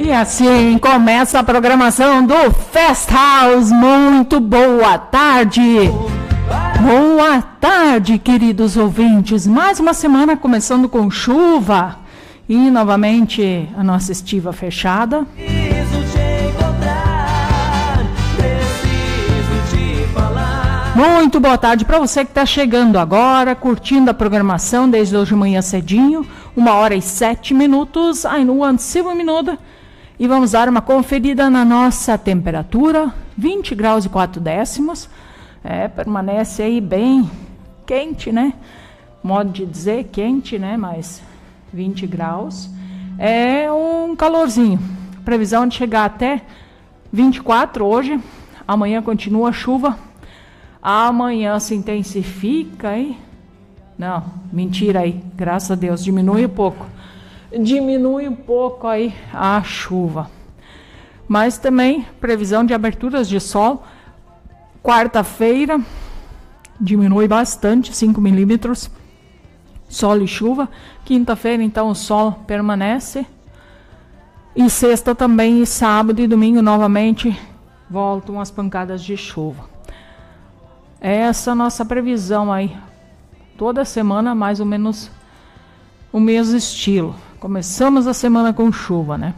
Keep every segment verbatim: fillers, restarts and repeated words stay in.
E assim começa a programação do Fest House. Muito boa tarde. Boa tarde, queridos ouvintes. Mais uma semana começando com chuva e novamente a nossa estiva fechada. Muito boa tarde para você que está chegando agora, curtindo a programação desde hoje de manhã cedinho, uma hora e sete minutos, aí no Antigo Minuto. E vamos dar uma conferida na nossa temperatura, vinte graus e quatro décimos. É, permanece aí bem quente, né? Modo de dizer, quente, né? Mas vinte graus. É um calorzinho. Previsão de chegar até vinte e quatro hoje. Amanhã continua a chuva. Amanhã se intensifica aí. Não, mentira aí. Graças a Deus, diminui um pouco. Diminui um pouco aí a chuva. Mas também previsão de aberturas de sol. Quarta-feira diminui bastante, cinco milímetros. Sol e chuva. Quinta-feira, então, o sol permanece. E sexta também, e sábado e domingo, novamente, voltam as pancadas de chuva. Essa é a nossa previsão aí. Toda semana, mais ou menos, o mesmo estilo. Começamos a semana com chuva, né?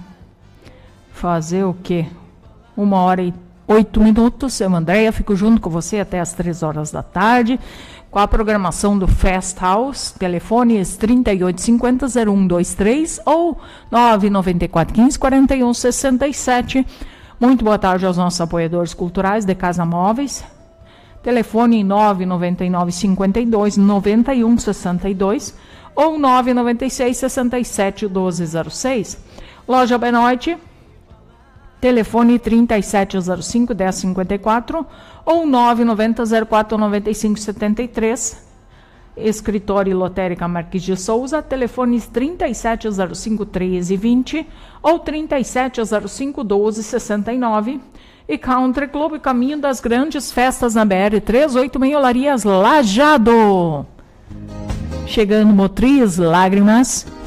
Fazer o quê? Uma hora e oito minutos. Eu, Andréia, fico junto com você até as três horas da tarde, com a programação do Fest House. Telefones trinta e oito cinquenta, zero um dois três ou nove nove quatro um cinco, quatro um seis sete. Muito boa tarde aos nossos apoiadores culturais de Casa Móveis. Telefone nove nove nove, cinquenta e dois, noventa e um, sessenta e dois ou nove nove seis, sessenta e sete, doze zero seis. Loja Benoit, telefone trinta e sete zero cinco, dez cinquenta e quatro ou nove nove zero, zero quatro nove cinco, sete três. Escritório Lotérica Marques de Souza, telefones trinta e sete zero cinco, treze vinte ou trinta e sete zero cinco, doze sessenta e nove. E Country Club, caminho das grandes festas na B R trezentos e oitenta e seis, Olarias Lajado. Chegando Motriz, Lágrimas.